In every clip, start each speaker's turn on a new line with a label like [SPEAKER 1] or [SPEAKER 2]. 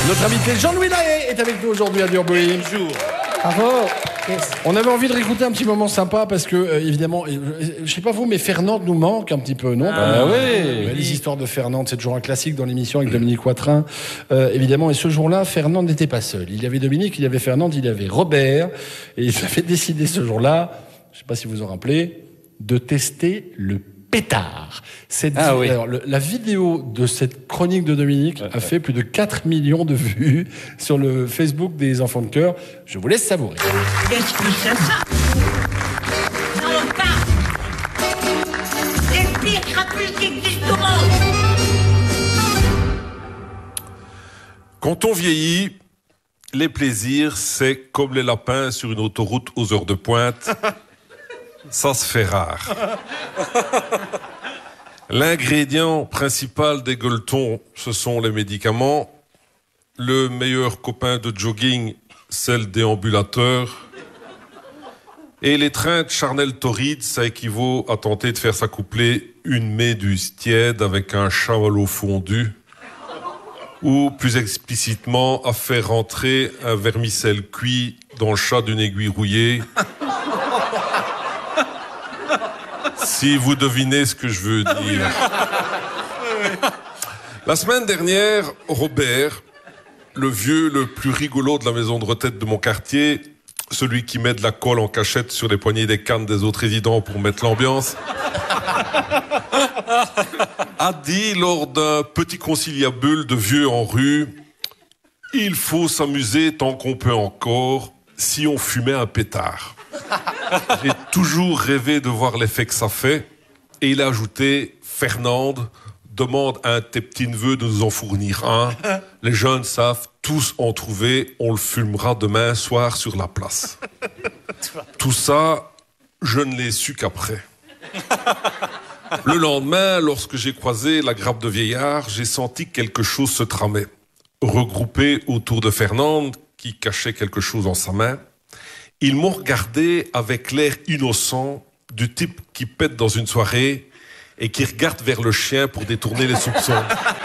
[SPEAKER 1] Notre invité Jean-Louis Lahaye est avec nous aujourd'hui à Durbuy.
[SPEAKER 2] Bonjour.
[SPEAKER 1] Bravo. On avait envie de réécouter un petit moment sympa parce que, évidemment, je sais pas vous, mais Fernande nous manque un petit peu, non?
[SPEAKER 2] Oui.
[SPEAKER 1] Les histoires de Fernande, c'est toujours un classique dans l'émission avec Dominique Watrin, évidemment. Et ce jour-là, Fernande n'était pas seul. Il y avait Dominique, il y avait Fernande, il y avait Robert. Et ils avaient décidé ce jour-là, je sais pas si vous vous en rappelez, de tester le pétard.
[SPEAKER 2] Oui.
[SPEAKER 1] Alors, la vidéo de cette chronique de Dominique a fait plus de 4 millions de vues sur le Facebook des Enfants de Cœur. Je vous laisse savourer.
[SPEAKER 3] Qu'est-ce que c'est ça? Salopard! C'est le pire crapule qui existe au monde!
[SPEAKER 4] Quand on vieillit, les plaisirs, c'est comme les lapins sur une autoroute aux heures de pointe. Ça se fait rare. L'ingrédient principal des gueuletons, ce sont les médicaments. Le meilleur copain de jogging, c'est le déambulateur. Et les treintes charnel-torride, ça équivaut à tenter de faire s'accoupler une méduse tiède avec un chamallow fondu. Ou, plus explicitement, à faire rentrer un vermicelle cuit dans le chat d'une aiguille rouillée. Si vous devinez ce que je veux dire. La semaine dernière, Robert, le vieux le plus rigolo de la maison de retraite de mon quartier, celui qui met de la colle en cachette sur les poignées des cannes des autres résidents pour mettre l'ambiance, a dit lors d'un petit conciliabule de vieux en rue, il faut s'amuser tant qu'on peut encore si on fumait un pétard. J'ai toujours rêvé de voir l'effet que ça fait. Et il a ajouté, Fernande, demande à un de tes petits-neveux de nous en fournir un. Les jeunes savent tous en trouver. On le fumera demain soir sur la place. Tout ça, je ne l'ai su qu'après. Le lendemain, lorsque j'ai croisé la grappe de vieillard, j'ai senti que quelque chose se tramait. Regroupés autour de Fernande, qui cachait quelque chose en sa main, ils m'ont regardé avec l'air innocent du type qui pète dans une soirée et qui regarde vers le chien pour détourner les soupçons.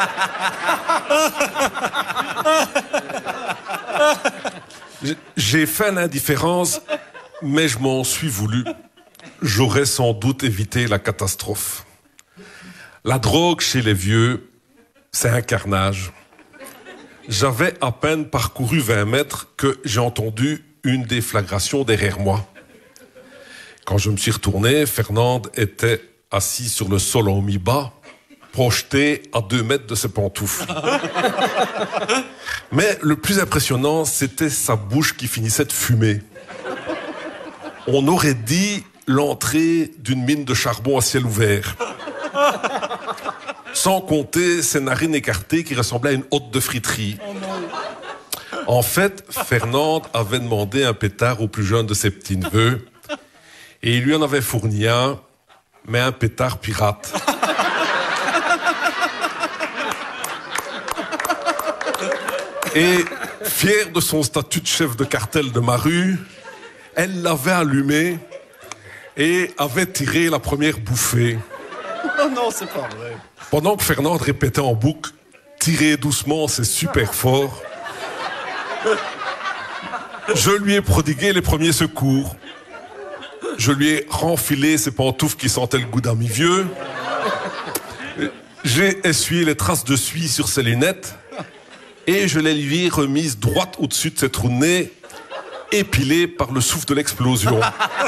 [SPEAKER 4] J'ai fait l'indifférence, mais je m'en suis voulu. J'aurais sans doute évité la catastrophe. La drogue chez les vieux, c'est un carnage. J'avais à peine parcouru 20 mètres que j'ai entendu une déflagration derrière moi. Quand je me suis retourné, Fernande était assise sur le sol en mi-bas, projetée à 2 mètres de ses pantoufles. Mais le plus impressionnant, c'était sa bouche qui finissait de fumer. On aurait dit l'entrée d'une mine de charbon à ciel ouvert. Sans compter ses narines écartées qui ressemblaient à une hotte de friterie. En fait, Fernande avait demandé un pétard au plus jeune de ses petits-neveux et il lui en avait fourni un, mais un pétard pirate. Et, fière de son statut de chef de cartel de ma rue, elle l'avait allumé et avait tiré la première bouffée.
[SPEAKER 2] Oh non, c'est pas vrai.
[SPEAKER 4] Pendant que Fernande répétait en boucle « Tirez doucement, c'est super fort », je lui ai prodigué les premiers secours. Je lui ai renfilé ses pantoufles qui sentaient le goût d'un mi-vieux. J'ai essuyé les traces de suie sur ses lunettes et je les lui ai remises droite au-dessus de ses trous de nez, épilées par le souffle de l'explosion.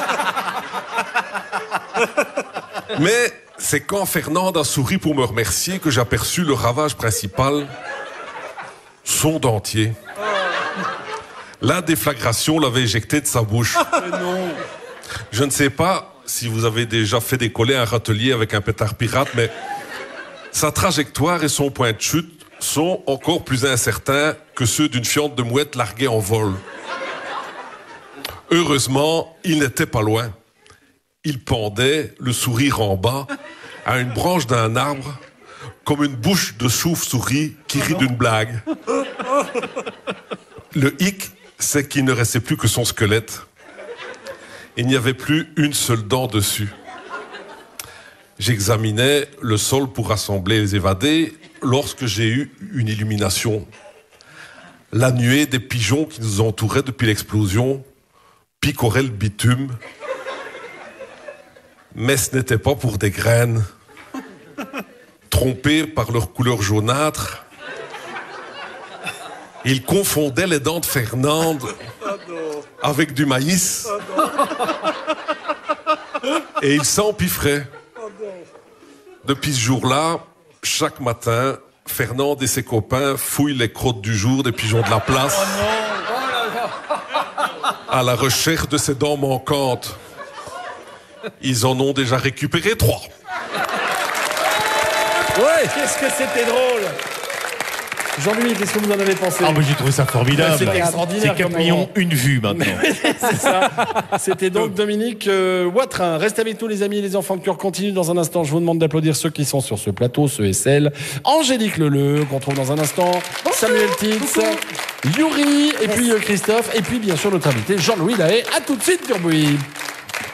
[SPEAKER 4] Mais c'est quand Fernande a souri pour me remercier que j'ai aperçu le ravage principal, son dentier. La déflagration l'avait éjecté de sa bouche. Je ne sais pas si vous avez déjà fait décoller un râtelier avec un pétard pirate, mais sa trajectoire et son point de chute sont encore plus incertains que ceux d'une fiente de mouette larguée en vol. Heureusement, il n'était pas loin. Il pendait, le sourire en bas, à une branche d'un arbre, comme une bouche de chauve-souris qui rit d'une blague. Le hic, c'est qu'il ne restait plus que son squelette. Il n'y avait plus une seule dent dessus. J'examinais le sol pour rassembler les évadés lorsque j'ai eu une illumination. La nuée des pigeons qui nous entouraient depuis l'explosion picoraient le bitume. Mais ce n'était pas pour des graines. Trompés par leur couleur jaunâtre, ils confondaient les dents de Fernande avec du maïs. Et ils s'empiffraient. Depuis ce jour-là, chaque matin, Fernande et ses copains fouillent les crottes du jour des pigeons de la place à la recherche de ces dents manquantes. Ils en ont déjà récupéré 3.
[SPEAKER 1] Ouais, qu'est-ce que c'était drôle. Jean-Louis, qu'est-ce que vous en avez pensé?
[SPEAKER 5] Ah, mais j'ai trouvé ça formidable.
[SPEAKER 1] C'est extraordinaire.
[SPEAKER 5] C'est 4 millions, une vue maintenant.
[SPEAKER 1] C'est ça. C'était donc Dominique Watrin. Restez avec nous, les amis et les enfants de cœur. Continue dans un instant. Je vous demande d'applaudir ceux qui sont sur ce plateau, ceux et celles. Angélique Leleu, qu'on trouve dans un instant. Samuel Titz, Yuri, et puis Christophe, et puis bien sûr notre invité Jean-Louis Lahaye. À tout de suite, Durbouy.